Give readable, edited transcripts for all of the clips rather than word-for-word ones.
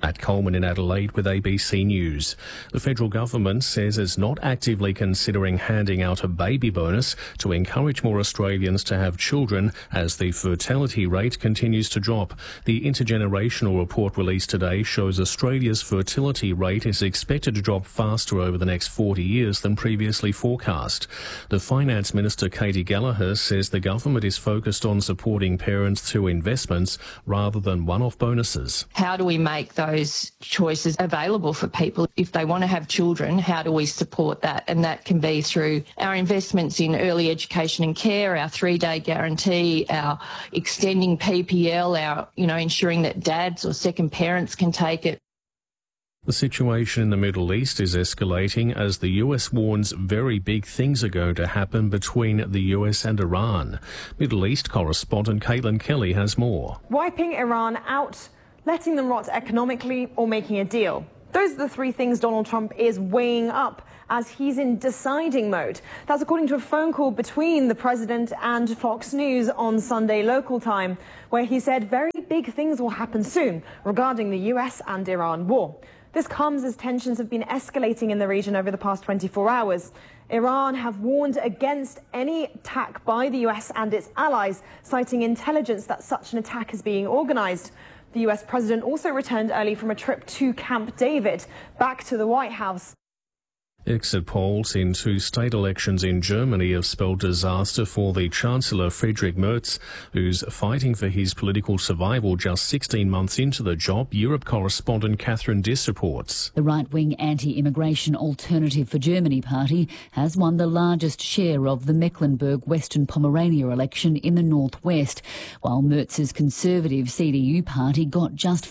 Matt Coleman in Adelaide with ABC News. The federal government says it's not actively considering handing out a baby bonus to encourage more Australians to have children as the fertility rate continues to drop. The intergenerational report released today shows Australia's fertility rate is expected to drop faster over the next 40 years than previously forecast. The Finance Minister Katie Gallagher says the government is focused on supporting parents through investments rather than one-off bonuses. How do we make those choices available for people? If they want to have children, how do we support that? And that can be through our investments in early education and care, our 3-day guarantee, our extending PPL, our, ensuring that dads or second parents can take it. The situation in the Middle East is escalating as the US warns very big things are going to happen between the US and Iran. Middle East correspondent Caitlin Kelly has more. Wiping Iran out, letting them rot economically, or making a deal. Those are the three things Donald Trump is weighing up as he's in deciding mode. That's according to a phone call between the president and Fox News on Sunday local time, where he said very big things will happen soon regarding the US and Iran war. This comes as tensions have been escalating in the region over the past 24 hours. Iran have warned against any attack by the US and its allies, citing intelligence that such an attack is being organised. The US president also returned early from a trip to Camp David, back to the White House. Exit polls in 2 state elections in Germany have spelled disaster for the Chancellor Friedrich Merz, who's fighting for his political survival just 16 months into the job. Europe correspondent Catherine Diss reports. The right-wing anti-immigration Alternative for Germany party has won the largest share of the Mecklenburg-Western Pomerania election in the northwest, while Merz's conservative CDU party got just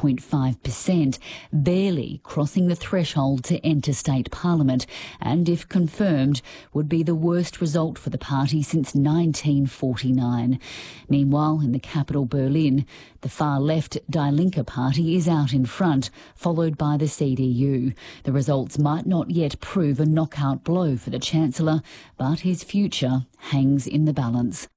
5.5%, barely crossing the threshold to enter state parliament. And if confirmed, would be the worst result for the party since 1949. Meanwhile, in the capital Berlin, the far-left Die Linke party is out in front, followed by the CDU. The results might not yet prove a knockout blow for the Chancellor, but his future hangs in the balance.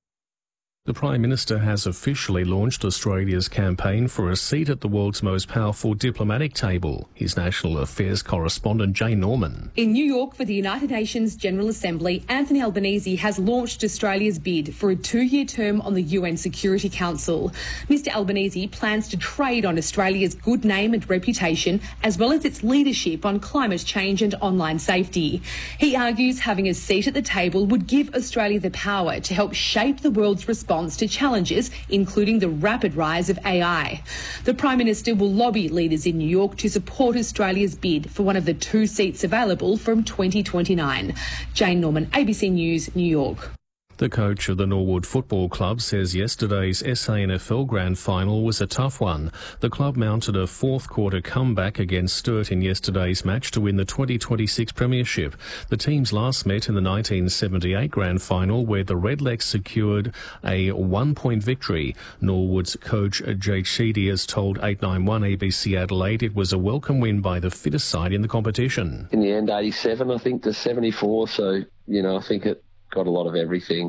The Prime Minister has officially launched Australia's campaign for a seat at the world's most powerful diplomatic table. His National Affairs correspondent Jane Norman. In New York for the United Nations General Assembly, Anthony Albanese has launched Australia's bid for a 2-year term on the UN Security Council. Mr Albanese plans to trade on Australia's good name and reputation, as well as its leadership on climate change and online safety. He argues having a seat at the table would give Australia the power to help shape the world's response to challenges, including the rapid rise of AI. The Prime Minister will lobby leaders in New York to support Australia's bid for one of the 2 seats available from 2029. Jane Norman, ABC News, New York. The coach of the Norwood Football Club says yesterday's SANFL Grand Final was a tough one. The club mounted a fourth-quarter comeback against Sturt in yesterday's match to win the 2026 Premiership. The teams last met in the 1978 Grand Final, where the Redlegs secured a 1-point victory. Norwood's coach Jake Sheedy has told 891 ABC Adelaide it was a welcome win by the fittest side in the competition. In the end, 87, I think, to 74, so, I think it got a lot of everything,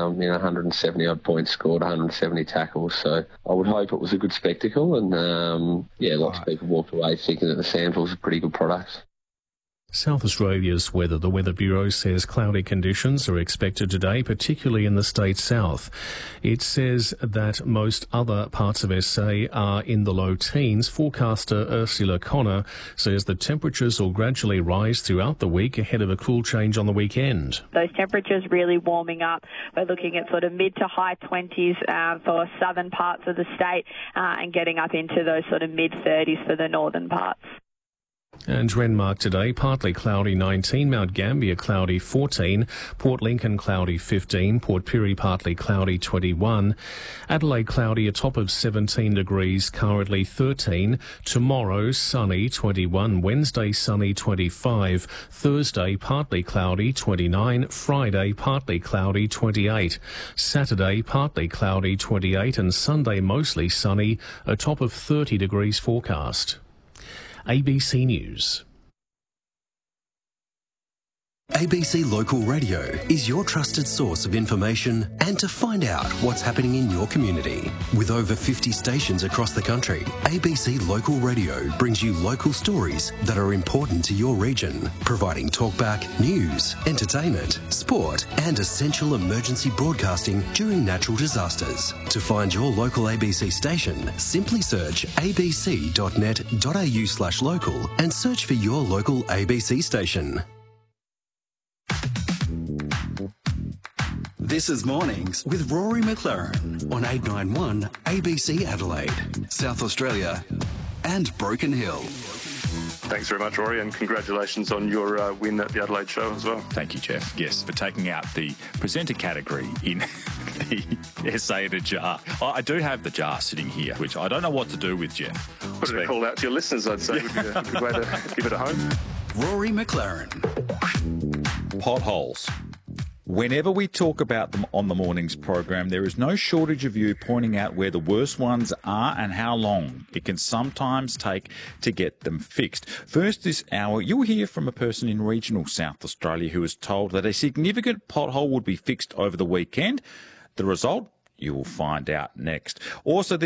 170-odd points scored, 170 tackles, so I would hope it was a good spectacle, and, lots of people walked away thinking that the SANFL was a pretty good product. South Australia's weather. The Weather Bureau says cloudy conditions are expected today, particularly in the state south. It says that most other parts of SA are in the low teens. Forecaster Ursula Connor says the temperatures will gradually rise throughout the week ahead of a cool change on the weekend. Those temperatures really warming up. We're looking at sort of mid to high 20s for southern parts of the state and getting up into those sort of mid 30s for the northern parts. And Renmark today, partly cloudy 19, Mount Gambier cloudy 14, Port Lincoln cloudy 15, Port Pirie partly cloudy 21, Adelaide cloudy a top of 17 degrees, currently 13, tomorrow sunny 21, Wednesday sunny 25, Thursday partly cloudy 29, Friday partly cloudy 28, Saturday partly cloudy 28 and Sunday mostly sunny, a top of 30 degrees forecast. ABC News. ABC Local Radio is your trusted source of information and to find out what's happening in your community. With over 50 stations across the country, ABC Local Radio brings you local stories that are important to your region, providing talkback, news, entertainment, sport and essential emergency broadcasting during natural disasters. To find your local ABC station, simply search abc.net.au/local and search for your local ABC station. This is Mornings with Rory McLaren on 891 ABC Adelaide, South Australia and Broken Hill. Thanks very much, Rory, and congratulations on your win at the Adelaide show as well. Thank you, Jeff. Yes, for taking out the presenter category in the essay in a jar. I do have the jar sitting here, which I don't know what to do with, Jeff. Put it a call out to your listeners, I'd say, would be a good way to give it a home. Rory McLaren. Potholes. Whenever we talk about them on the morning's program, there is no shortage of you pointing out where the worst ones are and how long it can sometimes take to get them fixed. First this hour, you'll hear from a person in regional South Australia who was told that a significant pothole would be fixed over the weekend. The result? You will find out next. Also,